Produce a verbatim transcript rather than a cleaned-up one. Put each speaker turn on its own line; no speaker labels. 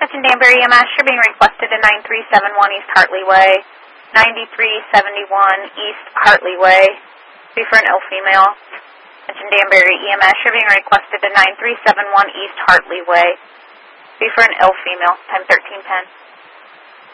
Attention Danbury E M S, you're being requested to nine three seven one East Hartley Way, ninety-three seventy-one East Hartley Way. Be for an ill female. Attention Danbury E M S, you're being requested to nine three seven one East Hartley Way. Be for an ill female, time thirteen ten.